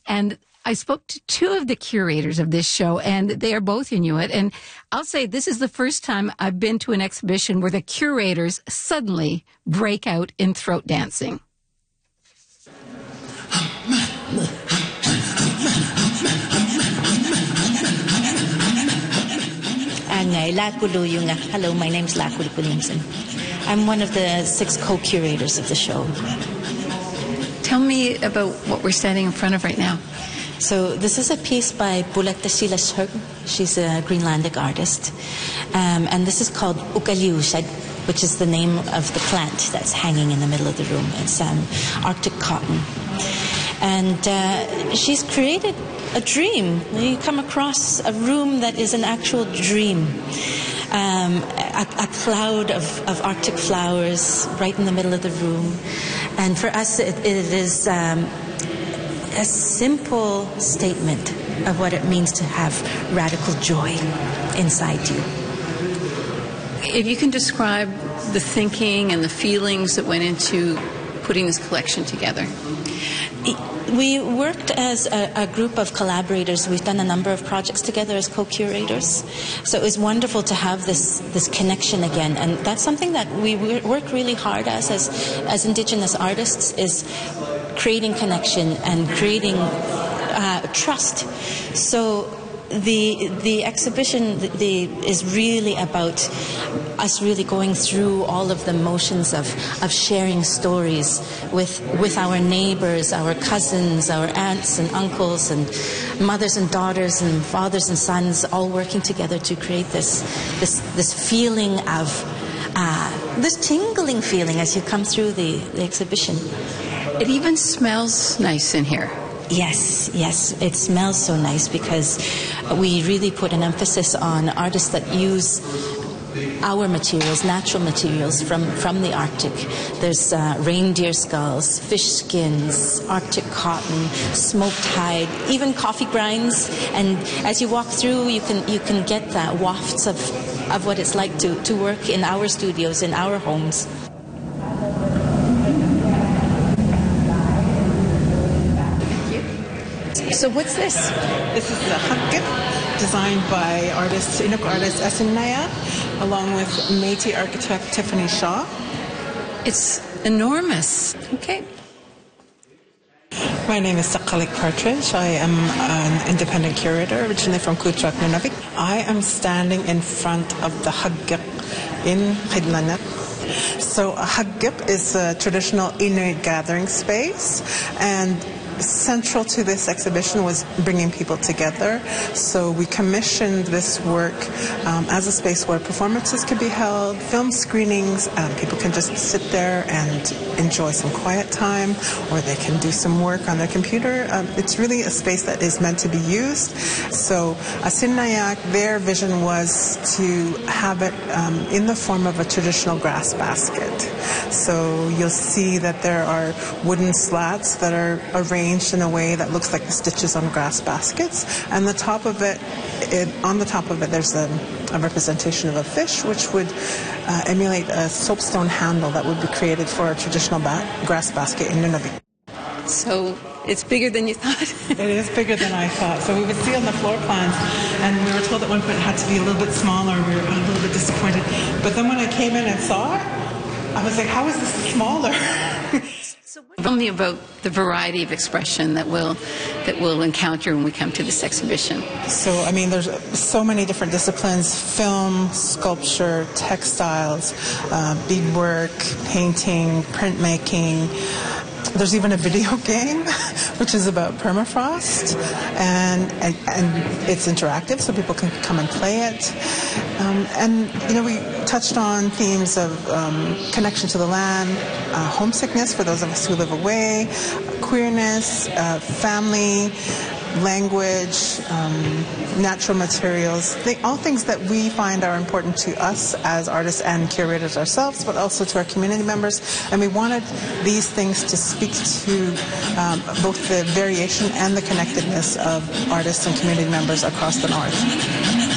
And I spoke to two of the curators of this show, and they are both Inuit. And I'll say this is the first time I've been to an exhibition where the curators suddenly break out in throat dancing. Hello, my name's Lakul Pulimson. I'm one of the 6 co-curators of the show. Tell me about what we're standing in front of right now. So this is a piece by Bulaktasila Shurg. She's a Greenlandic artist. And this is called Ukaliushad, which is the name of the plant that's hanging in the middle of the room. It's Arctic cotton. And she's created a dream. You come across a room that is an actual dream. A cloud of Arctic flowers right in the middle of the room. And for us, it is a simple statement of what it means to have radical joy inside you. If you can describe the thinking and the feelings that went into putting this collection together. We worked as a group of collaborators. We've done a number of projects together as co-curators. So it was wonderful to have this connection again. And that's something that we work really hard as Indigenous artists, is creating connection and creating trust. So the exhibition is really about us really going through all of the motions of sharing stories with our neighbors, our cousins, our aunts and uncles, and mothers and daughters and fathers and sons, all working together to create this feeling of this tingling feeling as you come through the exhibition. It even smells nice in here. Yes, it smells so nice because we really put an emphasis on artists that use our materials, natural materials from the Arctic. There's reindeer skulls, fish skins, Arctic cotton, smoked hide, even coffee grinds. And as you walk through, you can get that wafts of what it's like to work in our studios, in our homes. So what's this? This is the Hagip, designed by Inuk artist Asin Nayak, along with Métis architect Tiffany Shaw. It's enormous. Okay. My name is Sakalik Partridge. I am an independent curator, originally from Kuujjuaq, Nunavik. I am standing in front of the Hagip in Khidlanat. So a Hagip is a traditional Inuit gathering space, and central to this exhibition was bringing people together. So we commissioned this work as a space where performances could be held, film screenings, people can just sit there and enjoy some quiet time, or they can do some work on their computer. It's really a space that is meant to be used. So Asin Nayak, their vision was to have it in the form of a traditional grass basket. So you'll see that there are wooden slats that are arranged in a way that looks like the stitches on grass baskets, and on the top of it there's a representation of a fish, which would emulate a soapstone handle that would be created for a traditional grass basket in Nunavik. So it's bigger than you thought? It is bigger than I thought. So we would see on the floor plans, and we were told at one point it had to be a little bit smaller. We were a little bit disappointed. But then when I came in and saw it, I was like, how is this smaller? Tell me about the variety of expression that we'll encounter when we come to this exhibition. So, I mean, there's so many different disciplines: film, sculpture, textiles, beadwork, painting, printmaking. There's even a video game, which is about permafrost, and it's interactive, so people can come and play it. And we touched on themes of connection to the land, homesickness for those of us who live away, queerness, family, language, natural materials, all things that we find are important to us as artists and curators ourselves, but also to our community members. And we wanted these things to speak to both the variation and the connectedness of artists and community members across the North.